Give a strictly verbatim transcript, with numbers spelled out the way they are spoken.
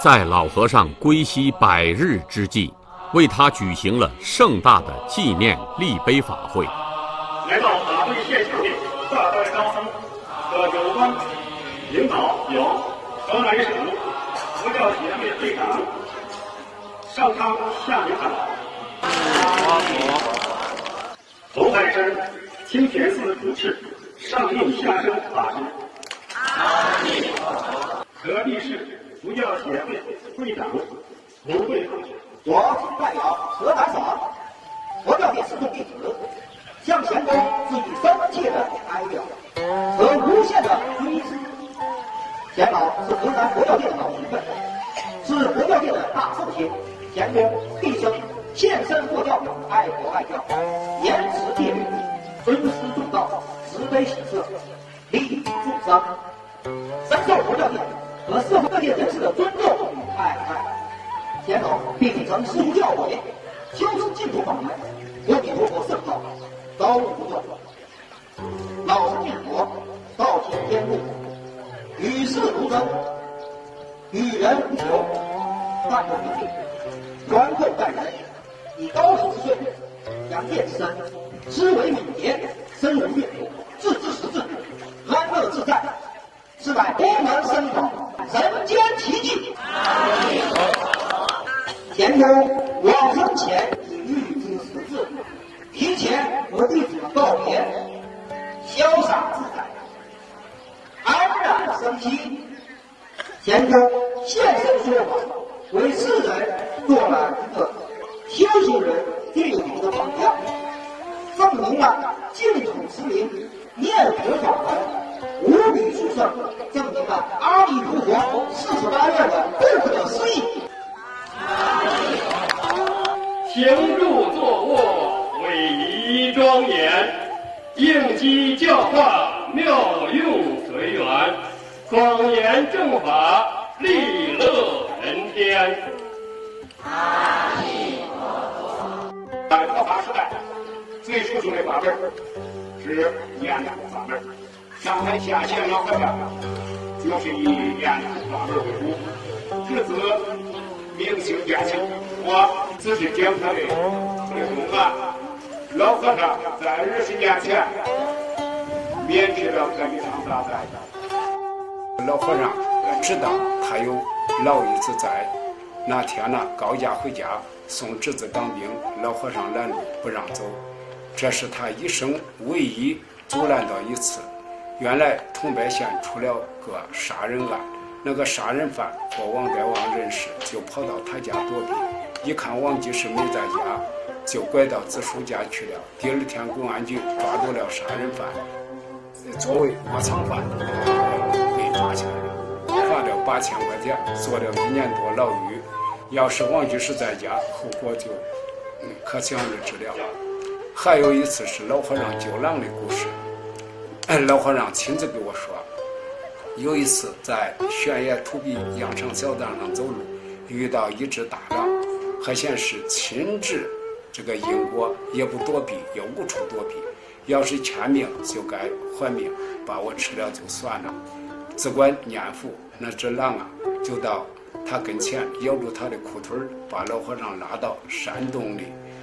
在老和尚归西百日之际，为他举行了盛大的纪念立碑法会。 来到法会现场的大代高僧和有关领导有河南省佛教协会会长上苍下明堂，头海山清田寺主持上应下生法师，河地市佛教协会会长卢慧峰， 我代表河南省佛教界师众弟子，向前公致以深切的哀悼和无限的追思。钱老是河南佛教界的老前辈，是佛教界的大圣贤。钱公毕生献身佛教，爱国爱教，严持戒律，尊师重道，慈悲喜舍，利益众生，深受佛教界和社会各界人士的尊重与爱戴。钱老并秉承师父教诲，修持净土法门，阿弥陀佛圣号高无不断，老生念佛，道行天路，与世无争，与人无求，淡泊明净，宽厚待人，以高十之岁，扬见之身，思维敏捷，身无越途，自知实质，安乐自在，是乃功能深广，人间奇迹。钱公往生前已预知时至，提前和弟子们告别，潇洒自在，安然生息。钱公现身说法，为世人做了一个修行人定理的榜样，证明了净土持名念佛法门无比殊胜，证明了阿弥陀佛四十八愿的不可思议。 行住坐卧，伟仪庄严，应机教化，妙用随缘，广言正法，利乐人天。阿弥陀佛。在佛法时代，最殊胜的法门是念佛法门。上台下线老和尚就是以念佛法门为主，至此明清变清。我只是讲他的内容啊。老和尚在二十年前免去了这一场大灾。 老和尚知道他有老姨子在，那天呢高家回家送侄子当兵，老和尚拦路不让走，这是他一生唯一阻拦到一次。原来桐柏县出了个杀人案，那个杀人犯和王德旺认识，就跑到他家躲避，一看王居士没在家，就拐到子叔家去了。第二天公安局抓住了杀人犯，作为窝藏犯被抓起来了，罚了八千块钱，坐了一年多牢狱。要是王居士在家，后果就可想而知了。还有一次是老和尚救狼的故事，老和尚亲自给我说，有一次在悬崖土壁羊肠小道上走路，遇到一只大狼，还显示亲治这个因果，也不躲避，也无处躲避。要是欠命就该还命，把我吃了就算了。只管念佛，那只狼啊，就到他跟前咬住他的裤腿，把老和尚拉到山洞里。